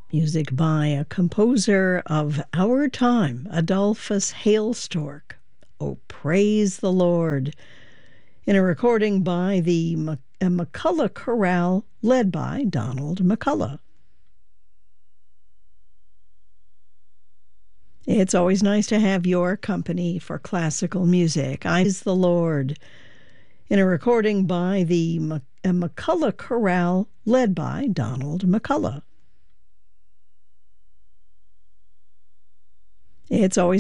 Music by a composer of our time, Adolphus Hailstork. Oh, praise the Lord. In a recording by the McCullough Chorale, led by Donald McCullough. It's always nice to have your company for classical music. Praise the Lord. In a recording by the McCullough Chorale, led by Donald McCullough. It's always